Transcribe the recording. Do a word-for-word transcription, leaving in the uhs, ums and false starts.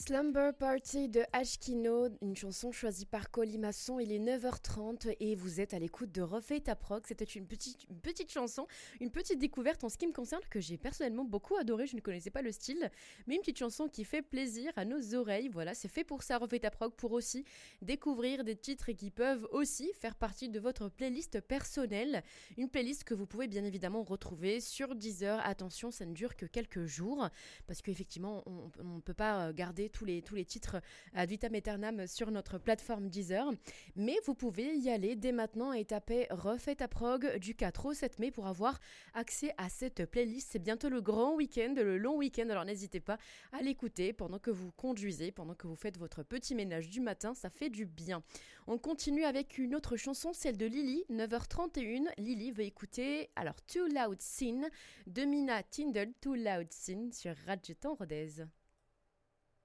Slumber Party de Ashkino, une chanson choisie par Colimaçon. Il est neuf heures trente et vous êtes à l'écoute de Refais ta prog. C'était une petite, une petite chanson, une petite découverte en ce qui me concerne que j'ai personnellement beaucoup adoré. Je ne connaissais pas le style, mais une petite chanson qui fait plaisir à nos oreilles. Voilà, c'est fait pour ça, Refais ta prog, pour aussi découvrir des titres qui peuvent aussi faire partie de votre playlist personnelle. Une playlist que vous pouvez bien évidemment retrouver sur Deezer. Attention, ça ne dure que quelques jours parce qu'effectivement, on ne peut pas garder tous les, tous les titres ad vitam aeternam sur notre plateforme Deezer. Mais vous pouvez y aller dès maintenant et taper Refais ta prog du quatre au sept mai pour avoir accès à cette playlist. C'est bientôt le grand week-end, le long week-end, alors n'hésitez pas à l'écouter pendant que vous conduisez, pendant que vous faites votre petit ménage du matin, ça fait du bien. On continue avec une autre chanson, celle de Lily, neuf heures trente et un. Lily veut écouter alors Too Loud Sin de Mina Tindall, Too Loud Sin sur Radio Temps Rodez.